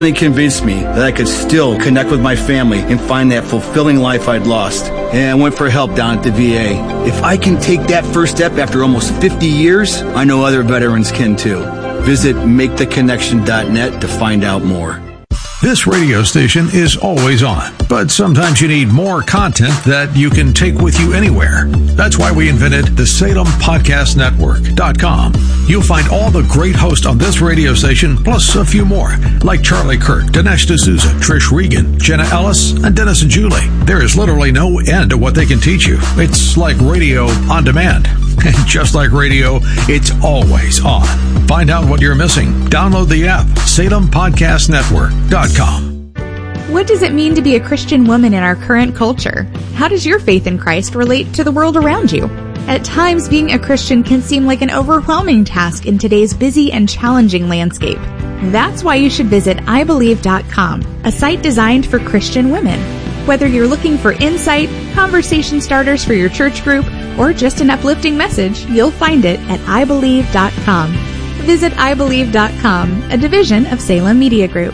They convinced me that I could still connect with my family and find that fulfilling life I'd lost. And I went for help down at the VA. If I can take that first step after almost 50 years, I know other veterans can too. Visit MakeTheConnection.net to find out more. This radio station is always on, but sometimes you need more content that you can take with you anywhere. That's why we invented the SalemPodcastNetwork.com. You'll find all the great hosts on this radio station, plus a few more, like Charlie Kirk, Dinesh D'Souza, Trish Regan, Jenna Ellis, and Dennis and Julie. There is literally no end to what they can teach you. It's like radio on demand. And just like radio, it's always on. Find out what you're missing. Download the app, SalemPodcastNetwork.com. What does it mean to be a Christian woman in our current culture? How does your faith in Christ relate to the world around you? At times, being a Christian can seem like an overwhelming task in today's busy and challenging landscape. That's why you should visit iBelieve.com, a site designed for Christian women. Whether you're looking for insight, conversation starters for your church group, or just an uplifting message, you'll find it at iBelieve.com. Visit iBelieve.com, a division of Salem Media Group.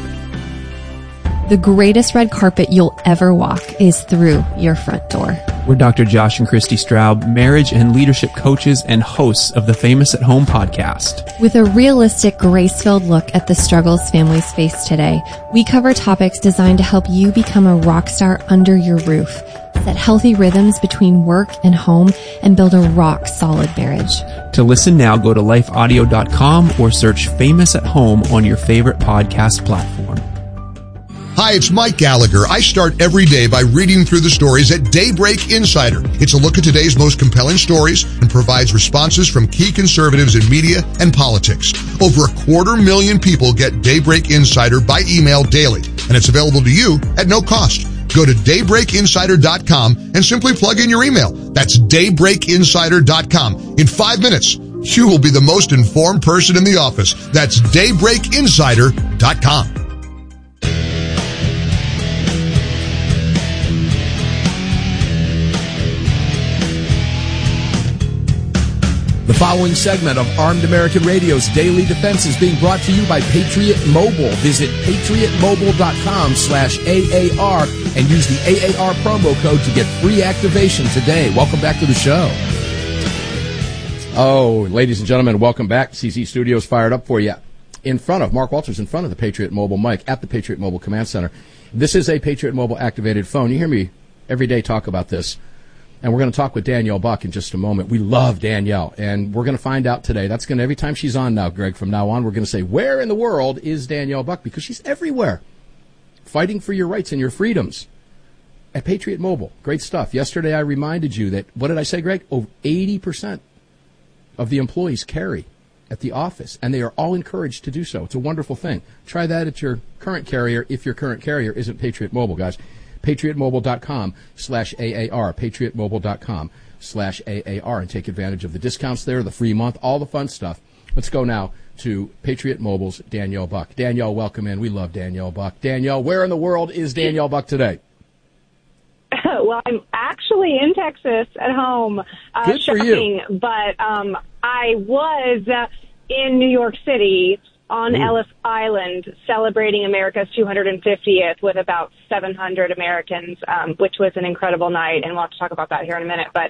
The greatest red carpet you'll ever walk is through your front door. We're Dr. Josh and Christy Straub, marriage and leadership coaches and hosts of the Famous at Home podcast. With a realistic, grace-filled look at the struggles families face today, we cover topics designed to help you become a rock star under your roof, set healthy rhythms between work and home, and build a rock-solid marriage. To listen now, go to lifeaudio.com or search Famous at Home on your favorite podcast platform. Hi, it's Mike Gallagher. I start every day by reading through the stories at Daybreak Insider. It's a look at today's most compelling stories and provides responses from key conservatives in media and politics. Over 250,000 people get Daybreak Insider by email daily, and it's available to you at no cost. Go to daybreakinsider.com and simply plug in your email. That's daybreakinsider.com. In 5 minutes, you will be the most informed person in the office. That's daybreakinsider.com. The following segment of Armed American Radio's Daily Defense is being brought to you by Patriot Mobile. Visit patriotmobile.com/AAR and use the AAR promo code to get free activation today. Welcome back to the show. Oh, ladies and gentlemen, welcome back. CZ Studios fired up for you. In front of, Mark Walters in front of the Patriot Mobile mic at the Patriot Mobile Command Center. This is a Patriot Mobile activated phone. You hear me every day talk about this. And we're going to talk with Danielle Buck in just a moment. We love Danielle, and we're going to find out today. That's going to, every time she's on now, Greg, from now on, we're going to say, where in the world is Danielle Buck? Because she's everywhere, fighting for your rights and your freedoms at Patriot Mobile. Great stuff. Yesterday I reminded you that, what did I say, Greg? Over 80% of the employees carry at the office, and they are all encouraged to do so. It's a wonderful thing. Try that at your current carrier if your current carrier isn't Patriot Mobile, guys. PatriotMobile.com/AAR, PatriotMobile.com/AAR, and take advantage of the discounts there, the free month, all the fun stuff. Let's go now to Patriot Mobile's Danielle Buck. Danielle, welcome in. We love Danielle Buck. Danielle, where in the world is Danielle Buck today? Well, I'm actually in Texas at home. Good for you. But I was in New York City on Ellis Island celebrating America's 250th with about 700 Americans, which was an incredible night, and we'll have to talk about that here in a minute. But,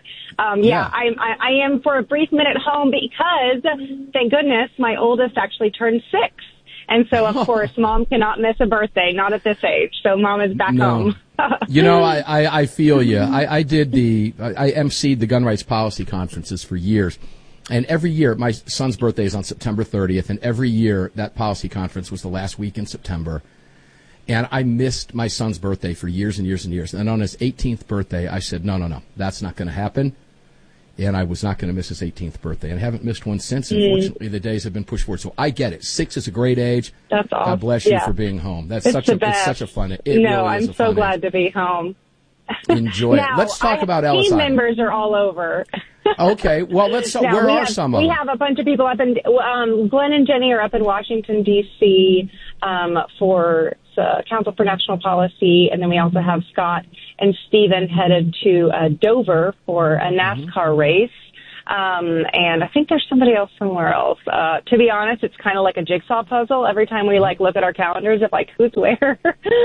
I am for a brief minute home because, thank goodness, my oldest actually turned 6. And so, of course, Mom cannot miss a birthday, not at this age. So Mom is back home. You know, I feel you. I emceed the gun rights policy conferences for years. And every year, my son's birthday is on September 30th, and every year that policy conference was the last week in September. And I missed my son's birthday for years and years and years. And on his 18th birthday, I said, no, that's not going to happen. And I was not going to miss his 18th birthday. And I haven't missed one since. Unfortunately, the days have been pushed forward. So I get it. 6 is a great age. That's awesome. God bless you for being home. It's such a fun. I'm so glad to be home. Enjoy it. Let's talk about Ellis Island. Team members are all over. Okay, well, where are some of them? We have a bunch of people up in, Glenn and Jenny are up in Washington, D.C. For Council for National Policy, and then we also have Scott and Stephen headed to Dover for a NASCAR race. And I think there's somebody else somewhere else. To be honest, it's kind of like a jigsaw puzzle. Every time we look at our calendars of who's where.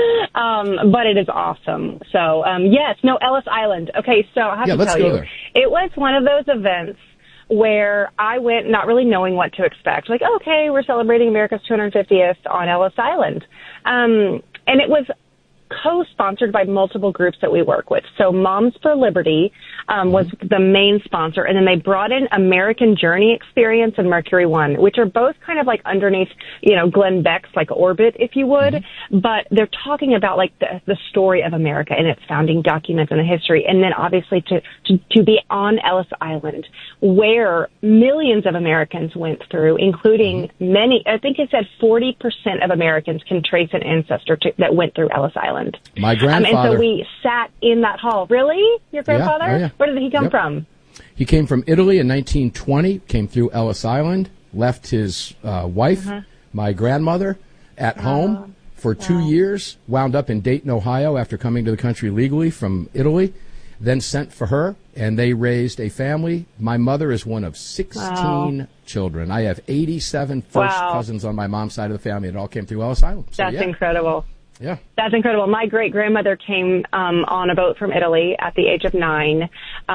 But it is awesome. So, yes, no, Ellis Island. Okay, so I have to tell you, there. It was one of those events where I went not really knowing what to expect. Okay, we're celebrating America's 250th on Ellis Island. And it was co-sponsored by multiple groups that we work with. So Moms for Liberty was the main sponsor, and then they brought in American Journey Experience and Mercury One, which are both kind of underneath, Glenn Beck's orbit, if you would. But they're talking about the story of America and its founding documents and the history, and then obviously to be on Ellis Island, where millions of Americans went through, including many. I think it said 40% of Americans can trace an ancestor that went through Ellis Island. My grandfather. And so we sat in that hall. Really? Your grandfather? Yeah. Oh, yeah. Where did he come from? He came from Italy in 1920, came through Ellis Island, left his wife, my grandmother, at home for 2 years, wound up in Dayton, Ohio after coming to the country legally from Italy, then sent for her, and they raised a family. My mother is one of 16 children. I have 87 first cousins on my mom's side of the family. It all came through Ellis Island. So, That's incredible. Yeah. That's incredible. My great-grandmother came on a boat from Italy at the age of 9,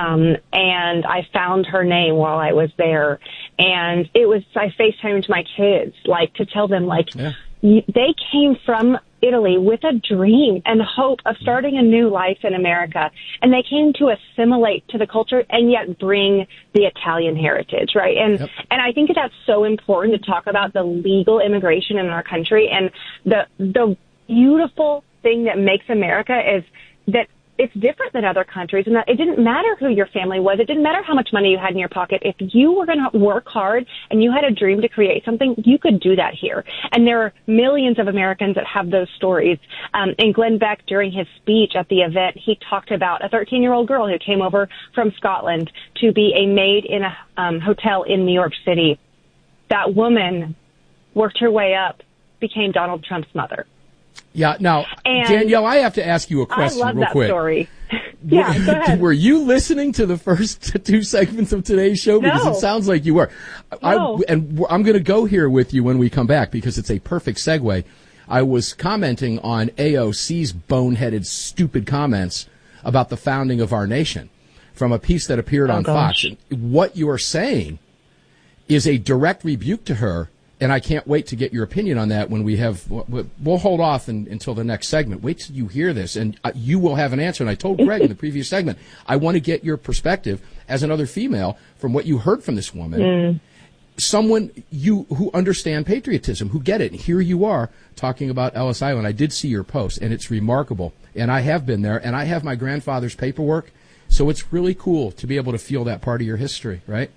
and I found her name while I was there. And I FaceTimed my kids, to tell them, they came from Italy with a dream and hope of starting a new life in America. And they came to assimilate to the culture and yet bring the Italian heritage, right? And I think that's so important to talk about the legal immigration in our country. And the beautiful thing that makes America is that it's different than other countries, and that it didn't matter who your family was. It didn't matter how much money you had in your pocket. If you were going to work hard and you had a dream to create something, you could do that here. And there are millions of Americans that have those stories. And Glenn Beck, during his speech at the event, he talked about a 13-year-old girl who came over from Scotland to be a maid in a hotel in New York City. That woman worked her way up, became Donald Trump's mother. Yeah. Now, Danielle, I have to ask you a question real quick. Story. Yeah, go ahead. Were you listening to the first 2 segments of today's show? Because it sounds like you were. No. And I'm going to go here with you when we come back because it's a perfect segue. I was commenting on AOC's boneheaded, stupid comments about the founding of our nation from a piece that appeared on Fox. And what you are saying is a direct rebuke to her. And I can't wait to get your opinion on that when we'll hold off until the next segment. Wait till you hear this, and you will have an answer. And I told Greg in the previous segment, I want to get your perspective as another female from what you heard from this woman. Someone who understand patriotism, who get it. And here you are talking about Ellis Island. I did see your post, and it's remarkable. And I have been there, and I have my grandfather's paperwork. So it's really cool to be able to feel that part of your history, right?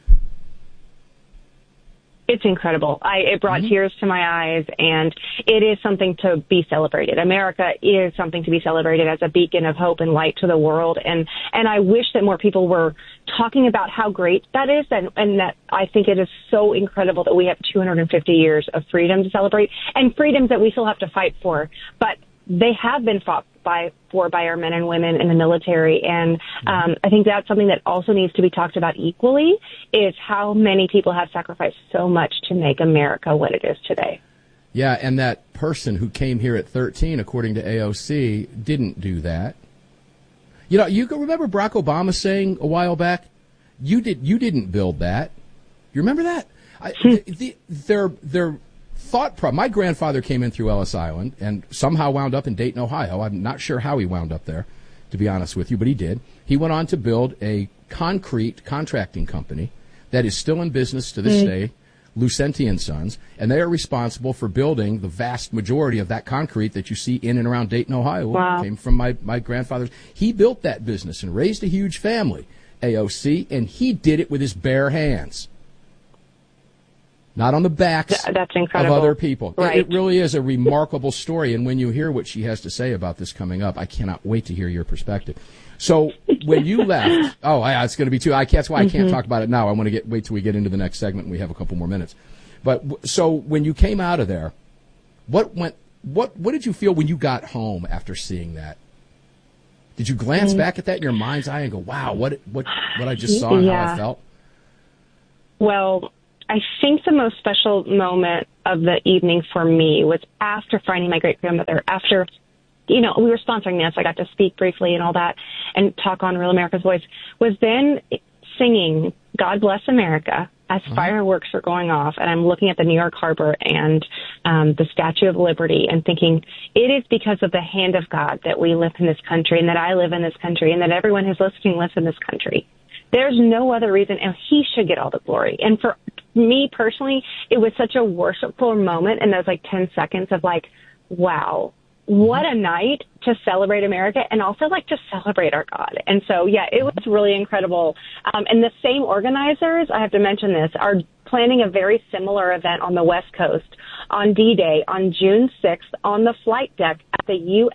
It's incredible. It brought tears to my eyes, and it is something to be celebrated. America is something to be celebrated as a beacon of hope and light to the world. And I wish that more people were talking about how great that is, and that I think it is so incredible that we have 250 years of freedom to celebrate, and freedoms that we still have to fight for. But they have been fought by our men and women in the military. And I think that's something that also needs to be talked about equally, is how many people have sacrificed so much to make America what it is today. Yeah, and that person who came here at 13, according to AOC, didn't do that. You know, you remember Barack Obama saying a while back, you didn't build that. You remember that? Their thought problem. My grandfather came in through Ellis Island and somehow wound up in Dayton, Ohio. I'm not sure how he wound up there, to be honest with you, but he did. He went on to build a concrete contracting company that is still in business to this day, Lucenti and Sons, and they are responsible for building the vast majority of that concrete that you see in and around Dayton, Ohio. Wow. It came from my grandfather's. He built that business and raised a huge family, AOC, and he did it with his bare hands. Not on the backs That's incredible. of other people. Right. It really is a remarkable story, and when you hear what she has to say about this coming up, I cannot wait to hear your perspective. So when you left, it's going to be that's why I can't talk about it now. I want to wait till we get into the next segment and we have a couple more minutes. But so when you came out of there, what did you feel when you got home after seeing that? Did you glance back at that in your mind's eye and go, wow, what I just saw and how I felt? Well, I think the most special moment of the evening for me was after finding my great-grandmother, after, we were sponsoring this. I got to speak briefly and all that and talk on Real America's Voice, was then singing God Bless America as fireworks were going off, and I'm looking at the New York Harbor and the Statue of Liberty and thinking, it is because of the hand of God that we live in this country and that I live in this country and that everyone who's listening lives in this country. There's no other reason, and he should get all the glory. And for me personally, it was such a worshipful moment in those 10 seconds of wow, what a night to celebrate America and also to celebrate our God. And so, yeah, it was really incredible. And the same organizers, I have to mention this, are planning a very similar event on the West Coast on D-Day on June 6th on the flight deck at the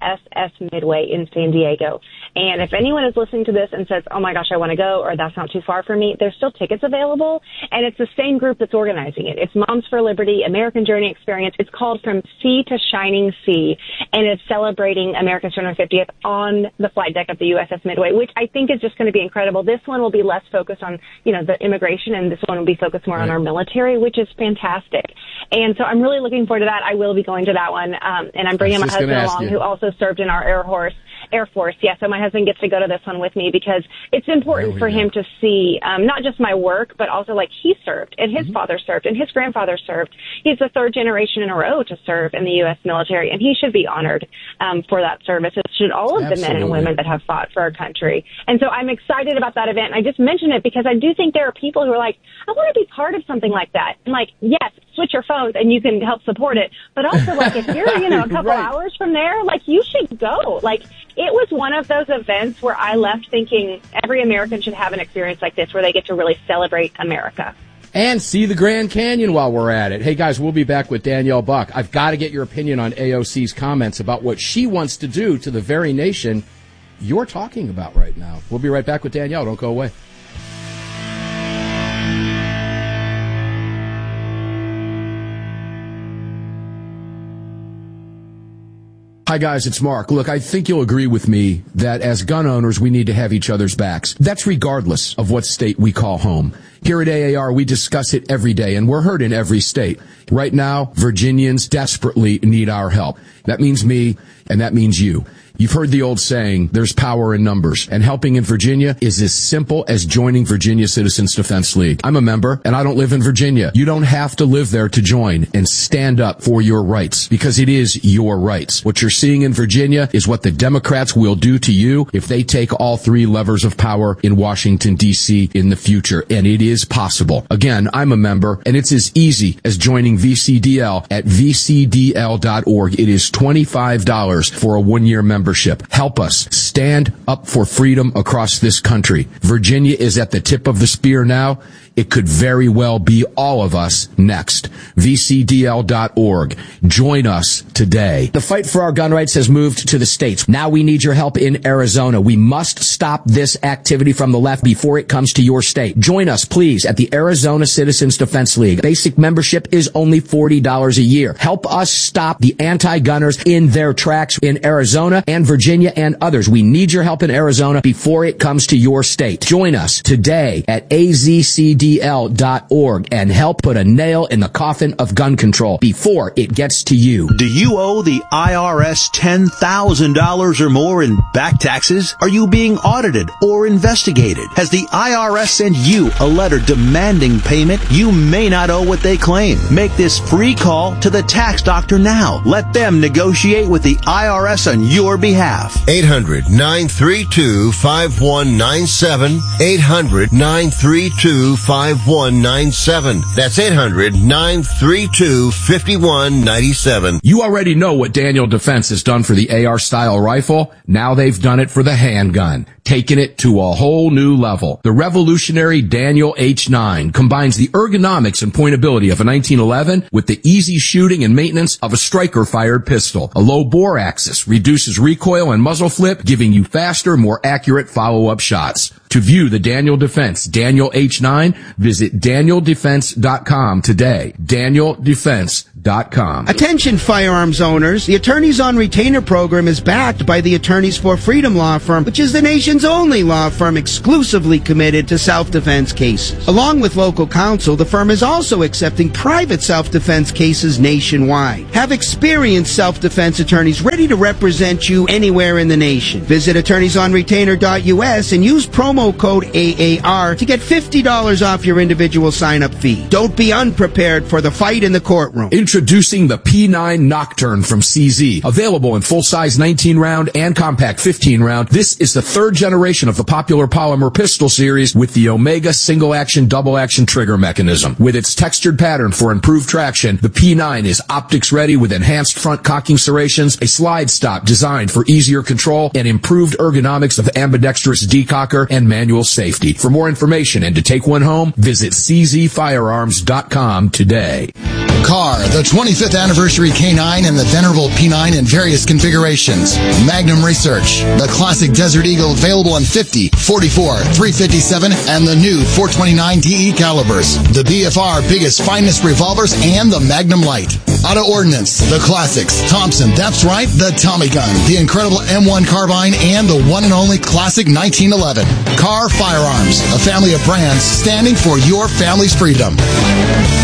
USS Midway in San Diego. And if anyone is listening to this and says, oh my gosh, I want to go, or that's not too far for me, there's still tickets available. And it's the same group that's organizing it. It's Moms for Liberty, American Journey Experience. It's called From Sea to Shining Sea. And it's celebrating America's 250th on the flight deck of the USS Midway, which I think is just going to be incredible. This one will be less focused on, the immigration, and this one will be focused more on our military, which is fantastic. And so I'm really looking forward to that. I will be going to that one. And I'm bringing my husband along, who also served in our Air Force. Yeah, so my husband gets to go to this one with me because it's important for him to see not just my work, but also he served and his father served and his grandfather served. He's the third generation in a row to serve in the U.S. military, and he should be honored for that service. It should all of the men and women that have fought for our country. And so I'm excited about that event. And I just mention it because I do think there are people who are I want to be part of something like that. And yes, switch your phones and you can help support it. But also, if you're, a couple hours from there, you should go. It was one of those events where I left thinking every American should have an experience like this where they get to really celebrate America. And see the Grand Canyon while we're at it. Hey, guys, we'll be back with Danielle Buck. I've got to get your opinion on AOC's comments about what she wants to do to the very nation you're talking about right now. We'll be right back with Danielle. Don't go away. Hi, guys, it's Mark. Look, I think you'll agree with me that as gun owners, we need to have each other's backs. That's regardless of what state we call home. Here at AAR, we discuss it every day, and we're heard in every state. Right now, Virginians desperately need our help. That means me, and that means you. You've heard the old saying, there's power in numbers, and helping in Virginia is as simple as joining Virginia Citizens Defense League. I'm a member, and I don't live in Virginia. You don't have to live there to join and stand up for your rights, because it is your rights. What you're seeing in Virginia is what the Democrats will do to you if they take all three levers of power in Washington, D.C. in the future, and it is possible. Again, I'm a member, and it's as easy as joining VCDL at vcdl.org. It is $25 for a one-year membership. Help us stand up for freedom across this country. Virginia is at the tip of the spear now. It could very well be all of us next. VCDL.org. Join us today. The fight for our gun rights has moved to the states. Now we need your help in Arizona. We must stop this activity from the left before it comes to your state. Join us, please, at the Arizona Citizens Defense League. Basic membership is only $40 a year. Help us stop the anti-gunners in their tracks in Arizona and Virginia and others. We need your help in Arizona before it comes to your state. Join us today at AZCDL.org and help put a nail in the coffin of gun control before it gets to you. Do you owe the IRS $10,000 or more in back taxes? Are you being audited or investigated? Has the IRS sent you a letter demanding payment? You may not owe what they claim. Make this free call to the tax doctor now. Let them negotiate with the IRS on your behalf. 800-932-5197. 800-932-5197. That's 800-932-5197. You already know what Daniel Defense has done for the AR-style rifle. Now they've done it for the handgun, taking it to a whole new level. The revolutionary Daniel H9 combines the ergonomics and pointability of a 1911 with the easy shooting and maintenance of a striker-fired pistol. A low bore axis reduces recoil and muzzle flip, giving you faster, more accurate follow-up shots. To view the Daniel Defense Daniel H9, visit DanielDefense.com today. DanielDefense.com. Attention firearms owners, the Attorneys on Retainer program is backed by the Attorneys for Freedom Law Firm, which is the nation's only law firm exclusively committed to self-defense cases. Along with local counsel, the firm is also accepting private self-defense cases nationwide. Have experienced self-defense attorneys ready to represent you anywhere in the nation. Visit attorneysonretainer.us and use promo code AAR to get $50 off your individual sign-up fee. Don't be unprepared for the fight in the courtroom. Introducing the P9 Nocturne from CZ. Available in full-size 19-round and compact 15-round, this is the third generation of the popular polymer pistol series with the Omega single-action, double-action trigger mechanism. With its textured pattern for improved traction, the P9 is optics-ready with enhanced front cocking serrations, a slide stop designed for easier control, and improved ergonomics of ambidextrous decocker and manual safety. For more information and to take one home, visit czfirearms.com today. Car, the 25th anniversary K9 and the venerable P9 in various configurations. Magnum Research, the classic Desert Eagle available in 50, 44, 357, and the new 429 DE calibers. The BFR biggest finest revolvers and the Magnum Light. Auto Ordnance, the classics. Thompson, that's right, the Tommy gun, the incredible M1 carbine, and the one and only classic 1911. Car Firearms, a family of brands standing for your family's freedom.